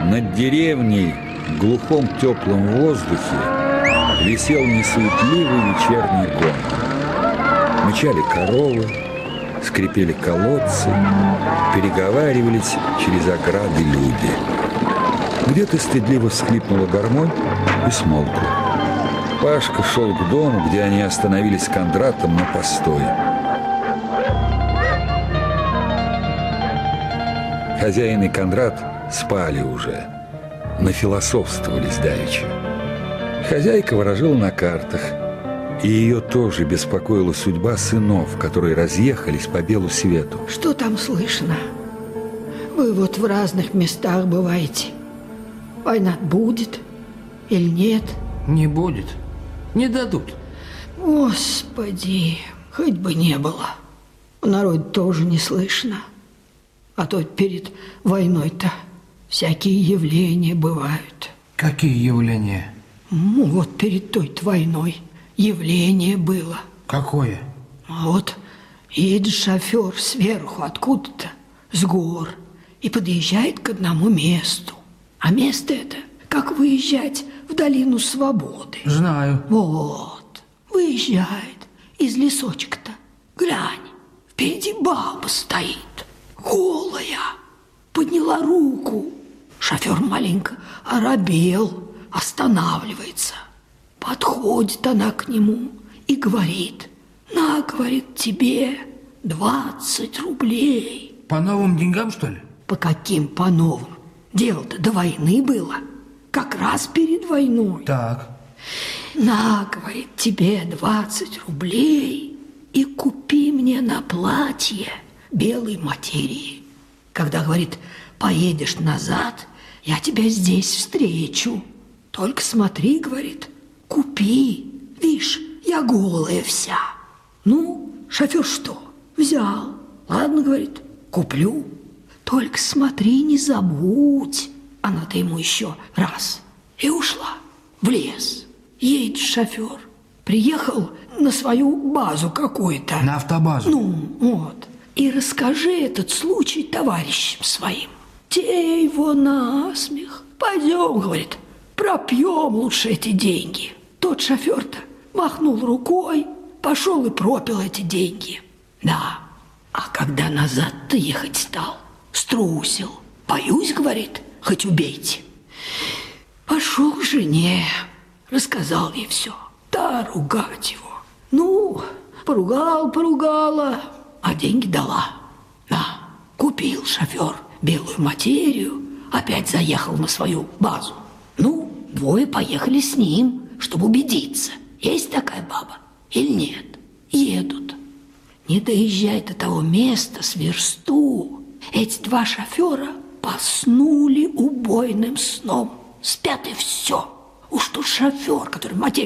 Над деревней в глухом теплом воздухе висел несуетливый вечерний гомон. Мычали коровы, скрипели колодцы, переговаривались через ограды люди. Где-то стыдливо всхлипнула гармонь и смолкла. Пашка шел к дому, где они остановились с Кондратом на постой. Хозяин и Кондрат спали уже, нафилософствовались давеча. Хозяйка ворожила на картах, и ее тоже беспокоила судьба сынов, которые разъехались по белу свету. Что там слышно? Вы вот в разных местах бываете. Война будет или нет? Не будет. Не дадут. Господи, хоть бы не было. В народе тоже не слышно. А то перед войной-то всякие явления бывают. Какие явления? Ну, вот перед той-то войной явление было. Какое? А вот едет шофер сверху откуда-то, с гор, и подъезжает к одному месту. А место это, как выезжать в долину свободы. Знаю. Вот, выезжает из лесочка-то. Глянь, впереди баба стоит, голая, подняла руку. Шофер маленько оробел, останавливается. Подходит она к нему и говорит: на, говорит, тебе 20 рублей. По новым деньгам, что ли? По каким по новым? Дело-то до войны было. Как раз перед войной. Так. На, говорит, тебе 20 рублей и купи мне на платье белой материи. Когда, говорит, поедешь назад, я тебя здесь встречу. Только смотри, говорит, купи. Видишь, я голая вся. Ну, шофер что? Взял. Ладно, говорит, куплю. Только смотри, не забудь. Она-то ему еще раз. И ушла в лес. Едет шофер. Приехал на свою базу какую-то. На автобазу? Ну, вот. И расскажи этот случай товарищам своим. Те его насмех. Пойдем, говорит, пропьем лучше эти деньги. Тот шофер-то махнул рукой, пошел и пропил эти деньги. Да, а когда назад-то ехать стал, струсил. Боюсь, говорит, хоть убейте. Пошел к жене, рассказал ей все. Та ругать его. Ну, поругала, а деньги дала. Да, купил шофер белую материю, опять заехал на свою базу. Ну, двое поехали с ним, чтобы убедиться, есть такая баба или нет. Едут. Не доезжая до того места с версту, эти два шофера поснули убойным сном. Спят и все. Уж тот шофер, который материю